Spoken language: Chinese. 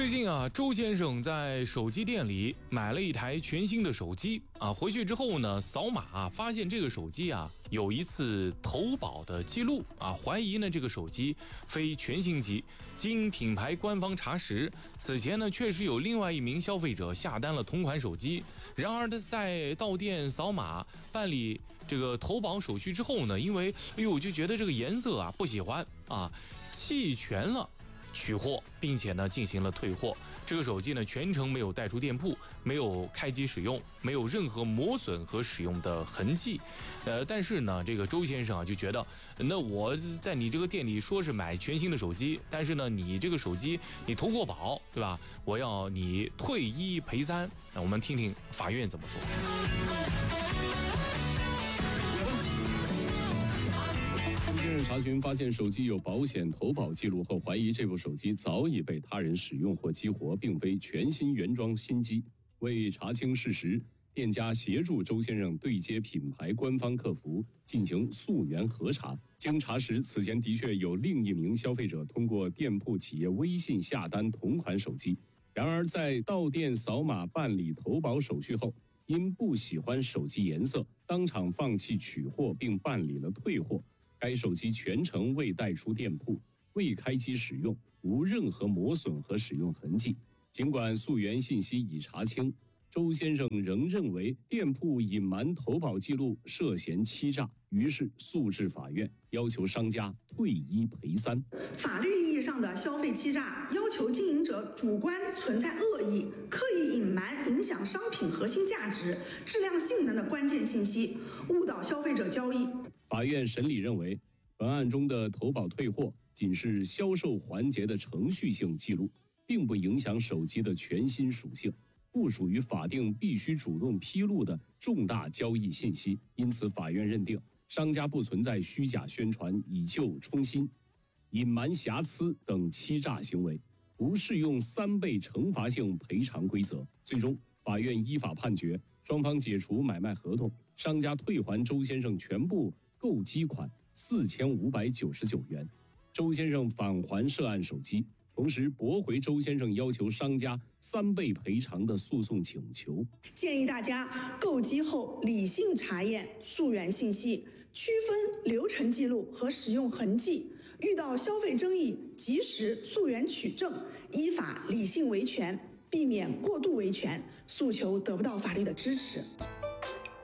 最近啊，周先生在手机店里买了一台全新的手机啊，回去之后呢，扫码发现这个手机啊有一次投保的记录啊，怀疑呢这个手机非全新机。经品牌官方查实，此前呢确实有另外一名消费者下单了同款手机，然而他在到店扫码办理这个投保手续之后呢，因为就觉得这个颜色啊不喜欢啊，弃权了。取货，并且呢进行了退货。这个手机呢全程没有带出店铺，没有开机使用，没有任何磨损和使用的痕迹。但是呢，这个周先生啊就觉得，那我在你这个店里说是买全新的手机，但是呢你这个手机你投过保，对吧？我要你退1赔3。那我们听听法院怎么说。 近日查询发现手机有保险投保记录后，怀疑这部手机早已被他人使用或激活，并非全新原装新机。为查清事实，店家协助周先生对接品牌官方客服进行溯源核查。经查实，此前的确有另一名消费者通过店铺企业微信下单同款手机，然而在到店扫码办理投保手续后，因不喜欢手机颜色，当场放弃取货并办理了退货。该手机全程未带出店铺，未开机使用，无任何磨损和使用痕迹。尽管溯源信息已查清，周先生仍认为店铺隐瞒投保记录涉嫌欺诈，于是诉至法院，要求商家退1赔3。 法律意义上的消费欺诈，要求经营者主观存在恶意，刻意隐瞒影响商品核心价值、质量性能的关键信息，误导消费者交易。 法院审理认为，本案中的投保退货仅是销售环节的程序性记录，并不影响手机的全新属性，不属于法定必须主动披露的重大交易信息。因此，法院认定商家不存在虚假宣传、以旧充新、隐瞒瑕疵等欺诈行为，不适用3倍惩罚性赔偿规则。最终，法院依法判决双方解除买卖合同，商家退还周先生全部购机款4599元，周先生返还涉案手机，同时驳回周先生要求商家3倍赔偿的诉讼请求。 建议大家购机后理性查验溯源信息，区分流程记录和使用痕迹，遇到消费争议及时溯源取证，依法理性维权，避免过度维权，诉求得不到法律的支持。